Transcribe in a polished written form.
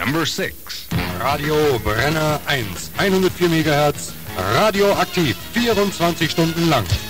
Number 6. Radio Brenner 1, 104 MHz, radioaktiv, 24 Stunden lang.